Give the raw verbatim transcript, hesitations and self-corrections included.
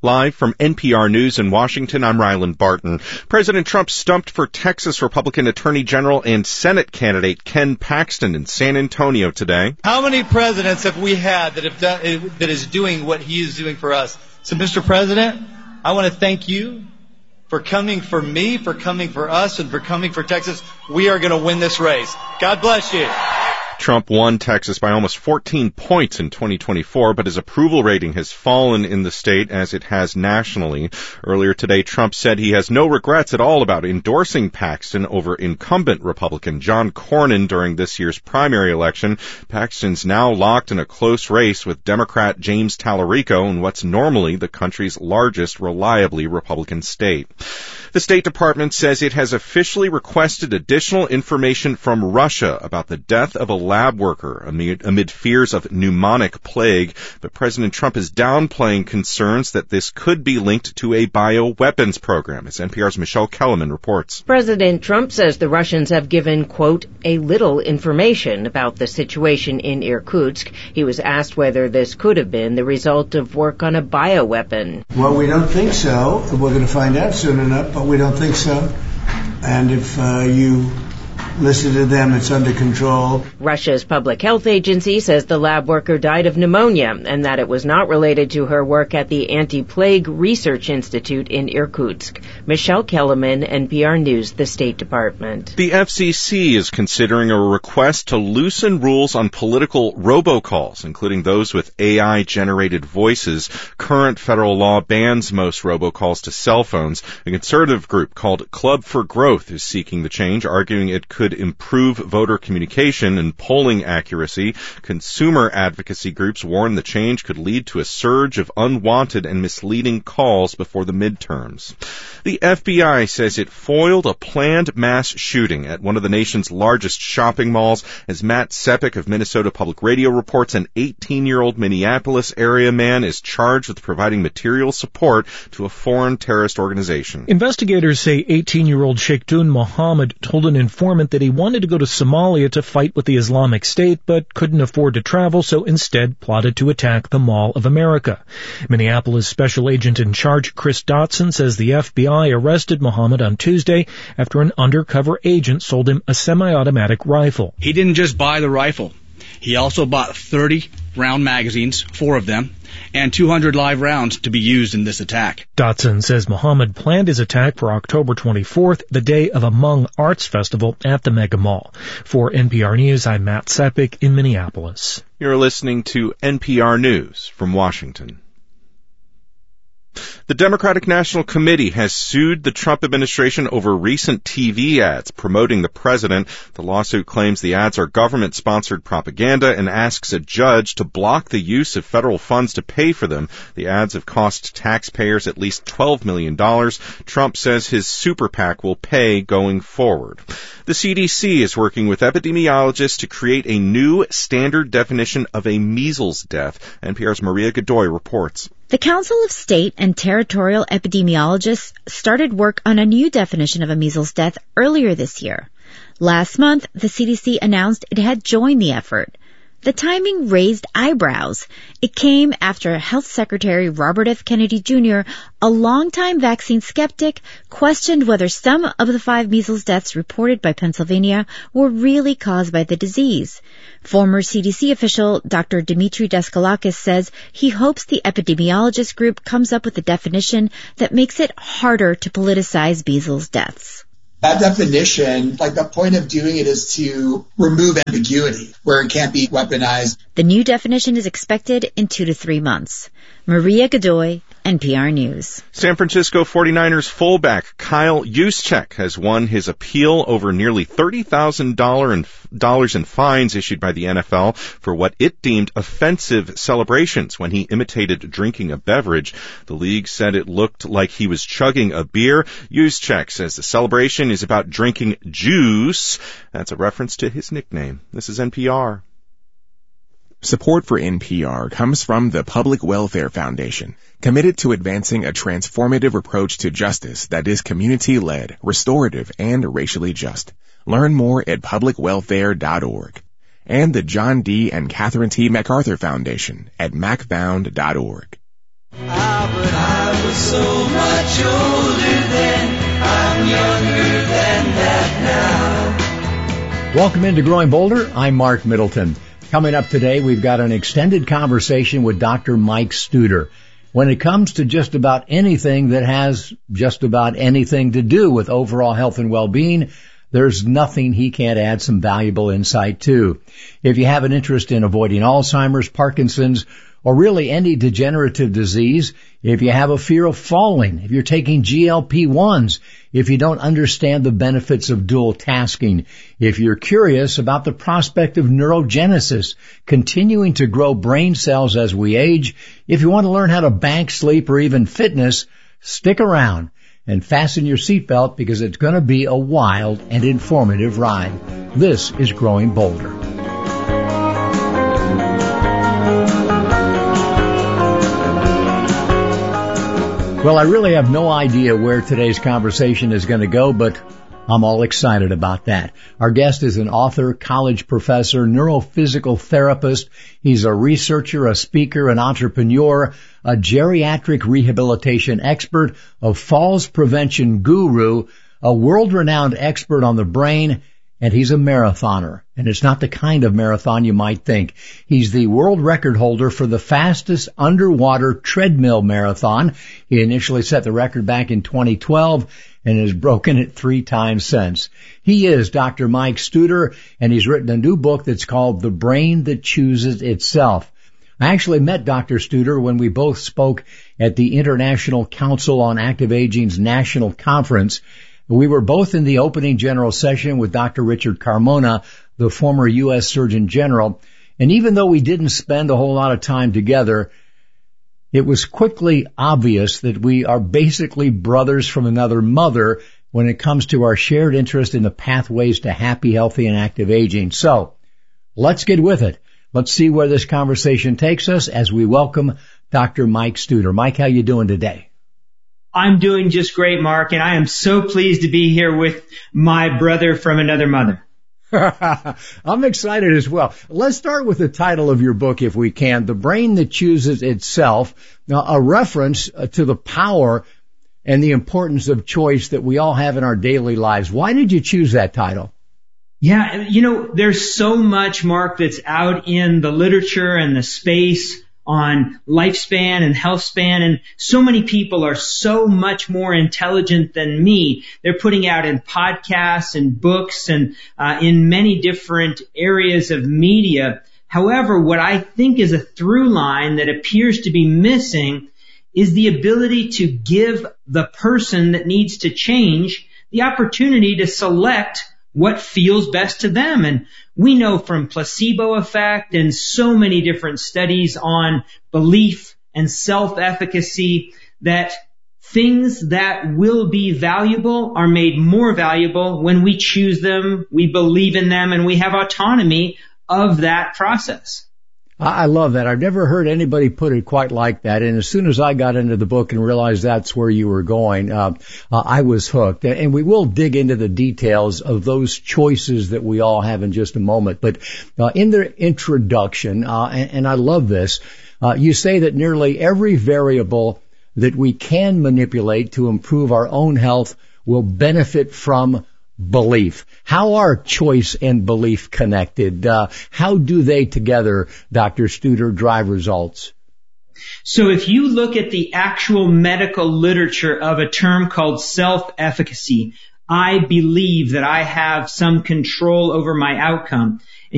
Live from N P R News in Washington, I'm Ryland Barton. President Trump stumped for Texas Republican Attorney General and Senate candidate Ken Paxton in San Antonio today. How many presidents have we had that have done, that is doing what he is doing for us? So, Mister President, I want to thank you for coming for me, for coming for us, and for coming for Texas. We are going to win this race. God bless you. Trump won Texas by almost fourteen points in twenty twenty-four, but his approval rating has fallen in the state as it has nationally. Earlier today, Trump said he has no regrets at all about endorsing Paxton over incumbent Republican John Cornyn during this year's primary election. Paxton's now locked in a close race with Democrat James Tallarico in what's normally the country's largest reliably Republican state. The State Department says it has officially requested additional information from Russia about the death of a lab worker amid, amid fears of pneumonic plague, but President Trump is downplaying concerns that this could be linked to a bioweapons program, as N P R's Michelle Kellerman reports. President Trump says the Russians have given, quote, a little information about the situation in Irkutsk. He was asked whether this could have been the result of work on a bioweapon. Well, we don't think so. We're going to find out soon enough, but we don't think so. And if uh, you listen to them, it's under control. Russia's public health agency says the lab worker died of pneumonia and that it was not related to her work at the Anti-Plague Research Institute in Irkutsk. Michelle Kellerman, N P R News, the State Department. The F C C is considering a request to loosen rules on political robocalls, including those with A I-generated voices. Current federal law bans most robocalls to cell phones. A conservative group called Club for Growth is seeking the change, arguing it could improve voter communication and polling accuracy. Consumer advocacy groups warn the change could lead to a surge of unwanted and misleading calls before the midterms. The F B I says it foiled a planned mass shooting at one of the nation's largest shopping malls. As Matt Sepik of Minnesota Public Radio reports, an eighteen-year-old Minneapolis area man is charged with providing material support to a foreign terrorist organization. Investigators say eighteen-year-old Sheikhdun Mohammed told an informant that he wanted to go to Somalia to fight with the Islamic State, but couldn't afford to travel, so instead plotted to attack the Mall of America. Minneapolis Special Agent in Charge Chris Dotson says the F B I arrested Mohammed on Tuesday after an undercover agent sold him a semi-automatic rifle. He didn't just buy the rifle. He also bought thirty round magazines, four of them, and two hundred live rounds to be used in this attack. Dotson says Mohammed planned his attack for October twenty-fourth, the day of a Hmong Arts Festival at the Mega Mall. For N P R News, I'm Matt Sepik in Minneapolis. You're listening to N P R News from Washington. The Democratic National Committee has sued the Trump administration over recent T V ads promoting the president. The lawsuit claims the ads are government-sponsored propaganda and asks a judge to block the use of federal funds to pay for them. The ads have cost taxpayers at least twelve million dollars. Trump says his super PAC will pay going forward. The C D C is working with epidemiologists to create a new standard definition of a measles death. N P R's Maria Godoy reports. The Council of State and Territorial Epidemiologists started work on a new definition of a measles death earlier this year. Last month, the C D C announced it had joined the effort. The timing raised eyebrows. It came after Health Secretary Robert F. Kennedy Junior, a longtime vaccine skeptic, questioned whether some of the five measles deaths reported by Pennsylvania were really caused by the disease. Former C D C official Doctor Dimitri Daskalakis says he hopes the epidemiologist group comes up with a definition that makes it harder to politicize measles deaths. That definition, like the point of doing it is to remove ambiguity where it can't be weaponized. The new definition is expected in two to three months. Maria Godoy, N P R News. San Francisco forty-niners fullback Kyle Juszczyk has won his appeal over nearly thirty thousand dollars in fines issued by the N F L for what it deemed offensive celebrations when he imitated drinking a beverage. The league said it looked like he was chugging a beer. Juszczyk says the celebration is about drinking juice. That's a reference to his nickname. This is N P R. Support for N P R comes from the Public Welfare Foundation, committed to advancing a transformative approach to justice that is community-led, restorative, and racially just. Learn more at public welfare dot org. And the John D. and Catherine T. MacArthur Foundation at mac found dot org. I was so much older then, I'm younger than that now. Welcome into Growing Bolder. I'm Mark Middleton. Coming up today, we've got an extended conversation with Doctor Mike Studer. When it comes to just about anything that has just about anything to do with overall health and well-being, there's nothing he can't add some valuable insight to. If you have an interest in avoiding Alzheimer's, Parkinson's, or really any degenerative disease, if you have a fear of falling, if you're taking G L P ones, if you don't understand the benefits of dual tasking, if you're curious about the prospect of neurogenesis, continuing to grow brain cells as we age, if you want to learn how to bank sleep or even fitness, stick around and fasten your seatbelt because it's going to be a wild and informative ride. This is Growing Bolder. Well, I really have no idea where today's conversation is going to go, but I'm all excited about that. Our guest is an author, college professor, neurophysical therapist. He's a researcher, a speaker, an entrepreneur, a geriatric rehabilitation expert, a falls prevention guru, a world-renowned expert on the brain, and he's a marathoner. And it's not the kind of marathon you might think. He's the world record holder for the fastest underwater treadmill marathon. He initially set the record back in twenty twelve and has broken it three times since. He is Doctor Mike Studer, and he's written a new book that's called The Brain That Chooses Itself. I actually met Doctor Studer when we both spoke at the International Council on Active Aging's National Conference. We were both in the opening general session with Doctor Richard Carmona, the former U S Surgeon General, and even though we didn't spend a whole lot of time together, it was quickly obvious that we are basically brothers from another mother when it comes to our shared interest in the pathways to happy, healthy, and active aging. So, let's get with it. Let's see where this conversation takes us as we welcome Doctor Mike Studer. Mike, how you doing today? I'm doing just great, Mark, and I am so pleased to be here with my brother from another mother. I'm excited as well. Let's start with the title of your book, if we can, The Brain That Chooses Itself, now, a reference to the power and the importance of choice that we all have in our daily lives. Why did you choose that title? Yeah, you know, there's so much, Mark, that's out in the literature and the space on lifespan and health span, and so many people are so much more intelligent than me. They're putting out in podcasts and books and uh, in many different areas of media. However, what I think is a through line that appears to be missing is the ability to give the person that needs to change the opportunity to select what feels best to them. And we know from placebo effect and so many different studies on belief and self-efficacy that things that will be valuable are made more valuable when we choose them, we believe in them, and we have autonomy of that process. I love that. I've never heard anybody put it quite like that. And as soon as I got into the book and realized that's where you were going, uh, uh, I was hooked. And we will dig into the details of those choices that we all have in just a moment. But uh, in the introduction, uh, and, and I love this, uh, you say that nearly every variable that we can manipulate to improve our own health will benefit from belief. How are choice and belief connected? Uh, how do they together, Doctor Studer, drive results? So if you look at the actual medical literature of a term called self-efficacy, I believe that I have some control over my outcome.